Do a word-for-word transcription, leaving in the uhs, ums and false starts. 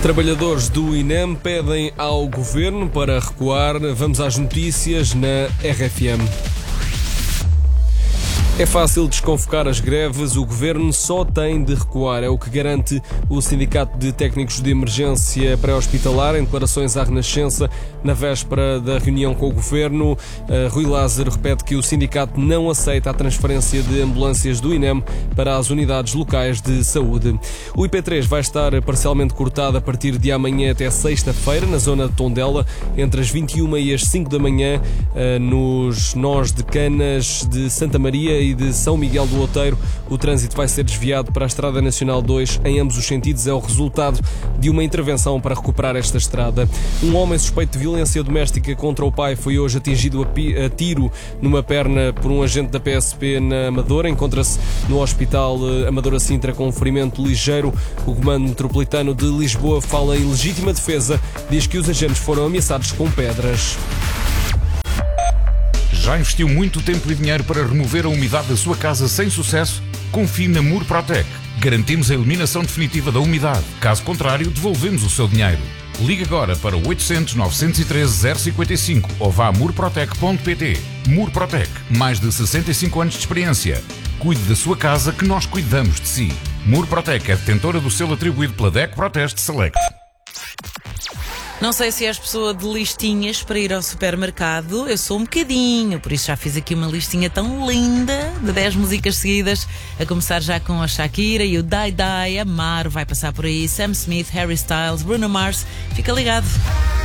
Trabalhadores do I N E M pedem ao Governo para recuar. Vamos às notícias na R F M. É fácil desconvocar as greves, o Governo só tem de recuar. É o que garante o Sindicato de Técnicos de Emergência Pré-Hospitalar em declarações à Renascença na véspera da reunião com o Governo. Uh, Rui Lázaro repete que o sindicato não aceita a transferência de ambulâncias do I N E M para as unidades locais de saúde. O I P três vai estar parcialmente cortado a partir de amanhã até sexta-feira na zona de Tondela, entre as vinte e uma e as cinco da manhã, uh, nos nós de Canas, de Santa Maria e de São Miguel do Outeiro. O trânsito vai ser desviado para a Estrada Nacional dois em ambos os sentidos. É o resultado de uma intervenção para recuperar esta estrada. Um homem suspeito de violência doméstica contra o pai foi hoje atingido a tiro numa perna por um agente da P S P na Amadora. Encontra-se no Hospital Amadora Sintra com um ferimento ligeiro. O Comando Metropolitano de Lisboa fala em legítima defesa. Diz que os agentes foram ameaçados com pedras. Já investiu muito tempo e dinheiro para remover a umidade da sua casa sem sucesso? Confie na Murprotec. Garantimos a eliminação definitiva da umidade. Caso contrário, devolvemos o seu dinheiro. Ligue agora para o oitocentos, novecentos e treze, zero cinquenta e cinco ou vá a murprotec ponto pt. Murprotec. Mais de sessenta e cinco anos de experiência. Cuide da sua casa que nós cuidamos de si. Murprotec é detentora do selo atribuído pela D E C Proteste Select. Não sei se és pessoa de listinhas para ir ao supermercado. Eu sou um bocadinho, por isso já fiz aqui uma listinha tão linda de dez músicas seguidas, a começar já com a Shakira e o Die Die, Amaro vai passar por aí, Sam Smith, Harry Styles, Bruno Mars. Fica ligado.